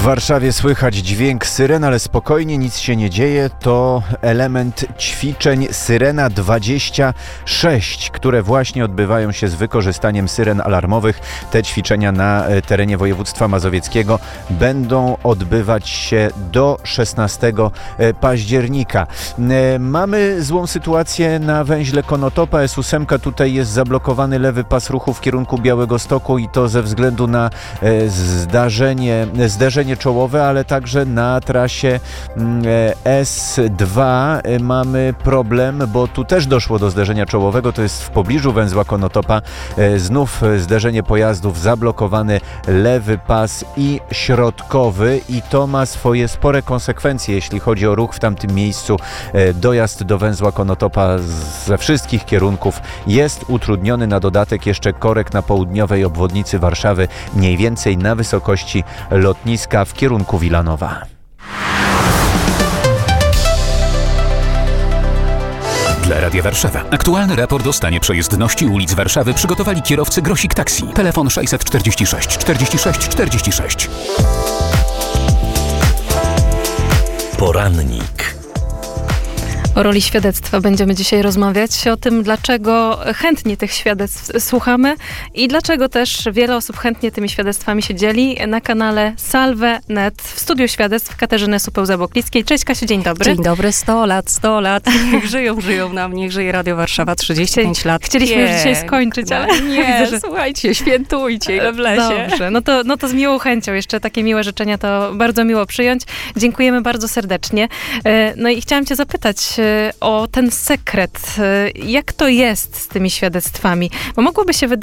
Warszawie słychać dźwięk syren, ale spokojnie, nic się nie dzieje. To element ćwiczeń Syrena 26, które właśnie odbywają się z wykorzystaniem syren alarmowych. Te ćwiczenia na terenie województwa mazowieckiego będą odbywać się do 16 października. Mamy złą sytuację na węźle Konotopa. S8 tutaj jest zablokowany lewy pas ruchu w kierunku Białegostoku i to ze względu na zderzenie czołowe, ale także na trasie S2 mamy problem, bo tu też doszło do zderzenia czołowego, to jest w pobliżu węzła Konotopa. Znów zderzenie pojazdów, zablokowany lewy pas i środkowy i to ma swoje spore konsekwencje, jeśli chodzi o ruch w tamtym miejscu. Dojazd do węzła Konotopa ze wszystkich kierunków jest utrudniony, na dodatek jeszcze korek na południowej obwodnicy Warszawy, mniej więcej na wysokości lotniska w kierunku Wilanowa. Dla Radia Warszawa. Aktualny raport o stanie przejezdności ulic Warszawy przygotowali kierowcy Grosik Taxi. Telefon 646 46 46. Porannik. O roli świadectwa będziemy dzisiaj rozmawiać, o tym, dlaczego chętnie tych świadectw słuchamy i dlaczego też wiele osób chętnie tymi świadectwami się dzieli na kanale Salve.net. W studiu świadectw Katarzyny Supeł-Zaboklickiej. Cześć Kasiu, dzień dobry. Dzień dobry, 100 lat. Niech żyją nam, niech żyje Radio Warszawa, 35 lat. Chcieliśmy już dzisiaj skończyć, ale nie, widzę, że... słuchajcie, świętujcie, ile w lesie. Dobrze, no to z miłą chęcią. Jeszcze takie miłe życzenia to bardzo miło przyjąć. Dziękujemy bardzo serdecznie. No i chciałam cię zapytać o ten sekret. Jak to jest z tymi świadectwami? Bo mogłoby się wydawać,